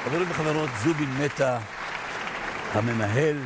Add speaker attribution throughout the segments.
Speaker 1: חברים וחברות, זובין מטה, המנהל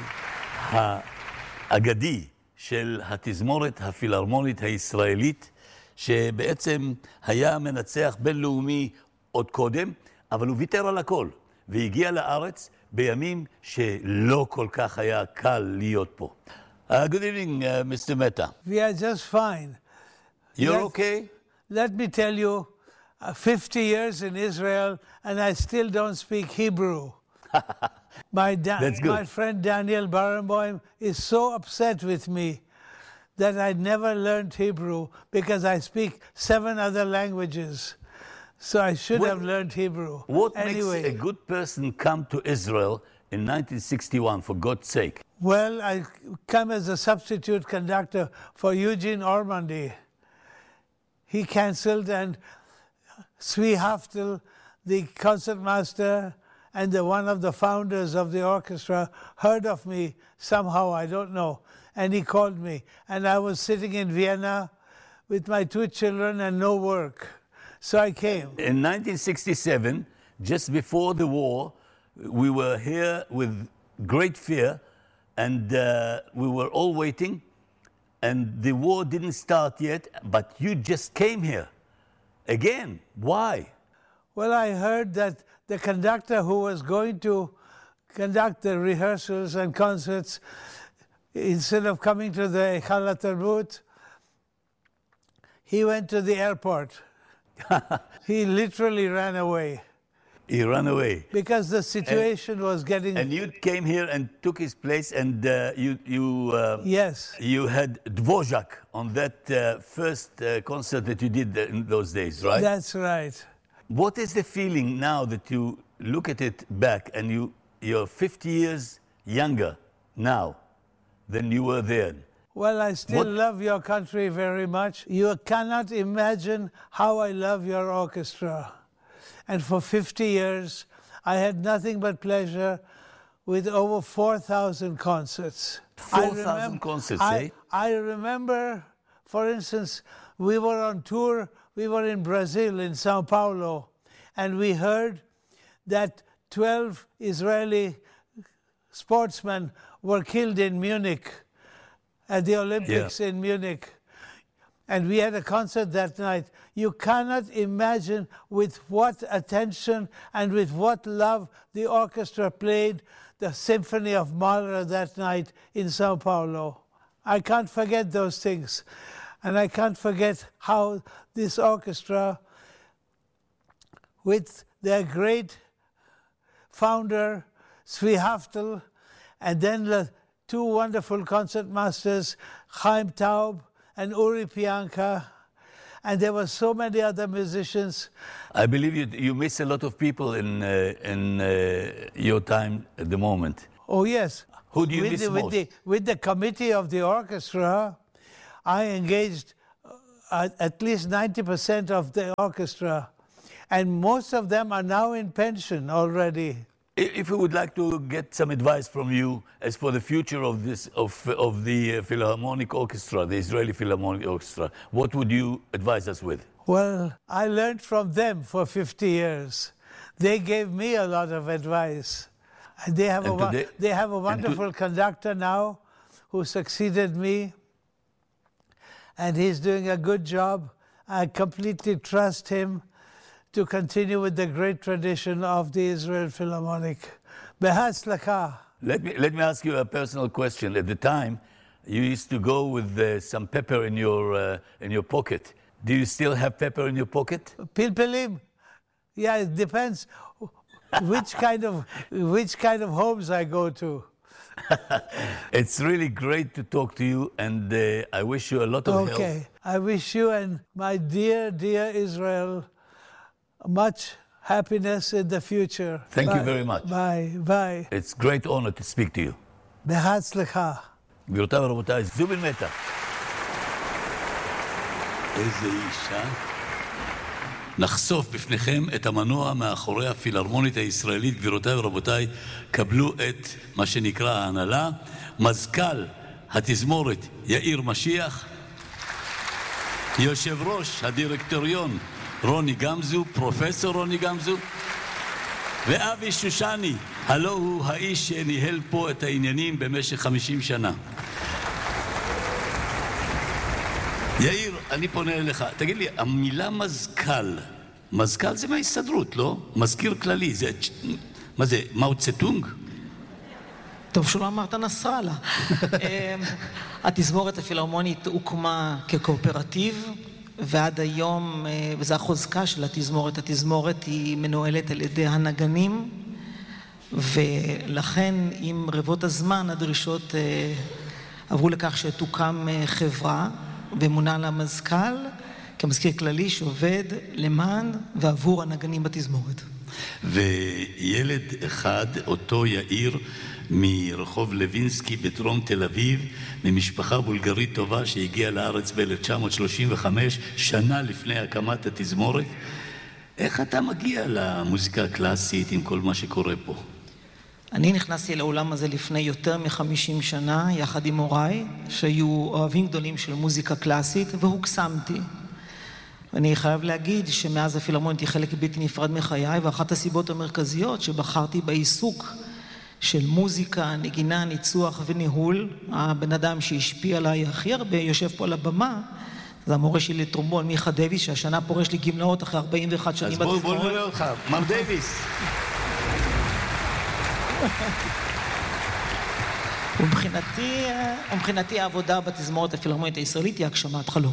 Speaker 1: האגדי של התזמורת הפילהרמונית הישראלית, שבעצם היה מנצח בינלאומי עוד קודם, אבל הוא ויתר על הכל, והגיע לארץ בימים שלא כל כך היה קל להיות פה. Good evening, Mr. Mehta.
Speaker 2: We are just fine.
Speaker 1: You're okay?
Speaker 2: Let me tell you, 50 years in Israel, and I still don't speak Hebrew.
Speaker 1: That's good.
Speaker 2: My friend Daniel Barenboim is so upset with me that I never learned Hebrew because I speak 7 other languages. So I should have learned Hebrew.
Speaker 1: What
Speaker 2: anyway,
Speaker 1: makes a good person come to Israel in 1961, for God's sake?
Speaker 2: Well, I come as a substitute conductor for Eugene Ormandy. He cancelled, and Zvi Haftel, the concertmaster and one of the founders of the orchestra, heard of me somehow, I don't know, and he called me. And I was sitting in Vienna with my 2 children and no work. So I came.
Speaker 1: In 1967, just before the war, we were here with great fear, and we were all waiting, and the war didn't start yet, but you just came here. Again, why?
Speaker 2: Well, I heard that the conductor who was going to conduct the rehearsals and concerts, instead of coming to the Eichal HaTarbut, he went to the airport. He literally ran away.
Speaker 1: He ran away.
Speaker 2: Because the situation was getting...
Speaker 1: And you came here and took his place, and
Speaker 2: yes.
Speaker 1: You had Dvorak on that first concert that you did in those days, right?
Speaker 2: That's right.
Speaker 1: What is the feeling now that you look at it back and you're 50 years younger now than you were then?
Speaker 2: Well, I still love your country very much. You cannot imagine how I love your orchestra. And for 50 years, I had nothing but pleasure with over 4,000 concerts.
Speaker 1: 4,000 concerts, eh?
Speaker 2: I remember, for instance, we were on tour. We were in Brazil, in Sao Paulo, and we heard that 12 Israeli sportsmen were killed in Munich, at the Olympics in Munich. And we had a concert that night. You cannot imagine with what attention and with what love the orchestra played the Symphony of Mahler that night in Sao Paulo. I can't forget those things. And I can't forget how this orchestra, with their great founder, Zvi Haftel, and then the 2 wonderful concertmasters, Chaim Taub and Uri Pianka, and there were so many other musicians.
Speaker 1: I believe you miss a lot of people in your time at the moment.
Speaker 2: Oh, yes.
Speaker 1: Who do you miss most?
Speaker 2: With the committee of the orchestra, I engaged at least 90% of the orchestra, and most of them are now in pension already.
Speaker 1: If we would like to get some advice from you as for the future of the Philharmonic Orchestra, the Israeli Philharmonic Orchestra, what would you advise us with?
Speaker 2: Well, I learned from them for 50 years. They gave me a lot of advice. And they have a wonderful conductor now who succeeded me, and he's doing a good job. I completely trust him to continue with the great tradition of the Israel Philharmonic. Behatzlacha.
Speaker 1: Let me ask you a personal question. At the time, you used to go with some pepper in your pocket. Do you still have pepper in your pocket?
Speaker 2: Pilpelim. Yeah, it depends which kind of homes I go to.
Speaker 1: It's really great to talk to you, and I wish you a lot of health.
Speaker 2: Okay. I wish you and my dear, dear Israel much happiness in the future.
Speaker 1: Thank you very much.
Speaker 2: Bye. Bye.
Speaker 1: It's a great honor to speak to you.
Speaker 2: בהצלחה.
Speaker 1: גבירותיי ורבותיי, זובין מטה. איזה אישה. נחשוף בפניכם את המנוע מאחורי הפילהרמונית הישראלית. גבירותיי ורבותיי, קבלו את מה שנקרא ההנהלה. מזכ"ל התזמורת יאיר משיח. יושב ראש הדירקטוריון רוני גמזו, פרופסור רוני גמזו, ואבי שושני, הלא הוא האיש שניהל פה את העניינים במשך 50 שנה. יאיר, אני פונה אליך. תגיד לי, המילה מזכ"ל, מזכ"ל זה מההסתדרות, לא? מזכיר כללי, זה... מה זה, מאו צטונג?
Speaker 3: טוב שלא אמרת נסראללה. התזמורת הפילהרמונית הוקמה כקואופרטיב, ועד היום, וזו החוזקה של התזמורת, התזמורת היא מנוהלת על ידי הנגנים, ולכן עם רבות הזמן הדרישות עברו לכך שתוקם חברה, ומונה לה מזכ"ל כמזכיר כללי שעובד למען ועבור הנגנים בתזמורת.
Speaker 1: וילד אחד, אותו יאיר, מרחוב לוינסקי בדרום תל אביב, ממשפחה בולגרית טובה שהגיעה לארץ ב-1935, שנה לפני הקמת התזמורת. איך אתה מגיע למוזיקה הקלאסית עם כל מה שקורה פה?
Speaker 3: אני נכנסתי לעולם הזה לפני יותר מ-50 שנה, יחד עם הוריי, שהיו אוהבים גדולים של מוזיקה קלאסית, והוקסמתי. ואני חייב להגיד שמאז הפילהרמונית היא חלק בלתי נפרד מחיי, ואחת הסיבות המרכזיות שבחרתי בעיסוק של מוזיקה, נגינה, ניצוח וניהול, הבן אדם שהשפיע עליי הכי הרבה, יושב פה על הבמה, זה המורה שלי לטרומבון, מיכה דייוויס, שהשנה פורש לי גמלאות אחרי 41 שנים בתזמורת.
Speaker 1: אז בוא נראה אותך, מר דייוויס.
Speaker 3: ומבחינתי העבודה בתזמורת הפילהרמונית הישראלית היא הגשמת חלום.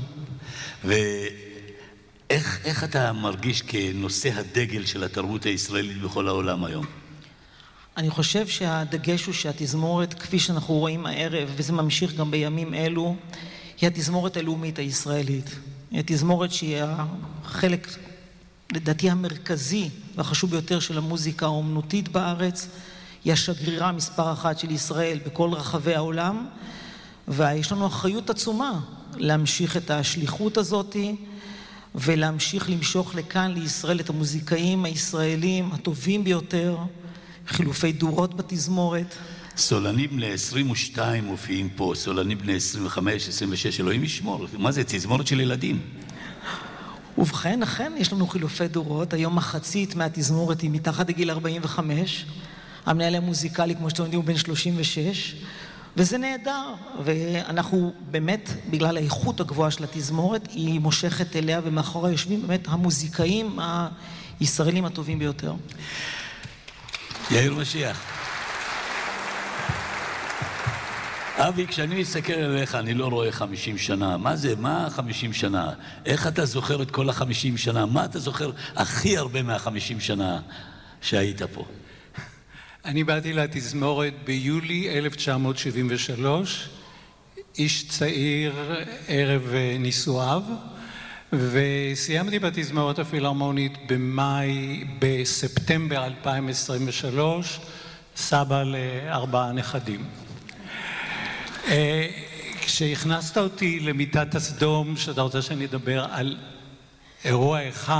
Speaker 1: ואיך אתה מרגיש כנושא הדגל של התרבות הישראלית בכל העולם היום?
Speaker 3: אני חושב שהדגש הוא שהתזמורת, כפי שאנחנו רואים הערב, וזה ממשיך גם בימים אלו, היא התזמורת הלאומית הישראלית. היא התזמורת שהיא החלק, לדעתי, המרכזי והחשוב ביותר של המוזיקה האומנותית בארץ. היא השגרירה מספר אחת של ישראל בכל רחבי העולם, ויש לנו אחריות עצומה להמשיך את השליחות הזאת, ולהמשיך למשוך לכאן לישראל את המוזיקאים הישראלים הטובים ביותר, חילופי דורות בתזמורת.
Speaker 1: סולנים ל-22 מופיעים פה, סולנים בני 25, 26, אלוהים ישמור. מה זה, תזמורת של ילדים?
Speaker 3: ובכן, אכן, יש לנו חילופי דורות. היום מחצית מהתזמורת היא מתחת לגיל 45. המנהל המוזיקלי, כמו שאתם יודעים, הוא בן 36. וזה נהדר. ואנחנו באמת, בגלל האיכות הגבוהה של התזמורת, היא מושכת אליה, ומאחורי יושבים באמת המוזיקאים הישראלים הטובים ביותר.
Speaker 1: יאיר משיח. אבי, כשאני מסתכל עליך, אני לא רואה 50 שנה. מה זה? מה 50 שנה? איך אתה זוכר את כל 50 שנה? מה אתה זוכר הכי הרבה מה-50 שנה שהיית פה?
Speaker 4: אני באתי לתזמורת ביולי 1973, איש צעיר ערב נישואיו, וסיימתי בתזמורת הפילהרמונית בספטמבר 2023, סבא ל4 נכדים. כשהכנסת אותי למיטת הסדום, שאתה רוצה שאני אדבר על אירוע אחד,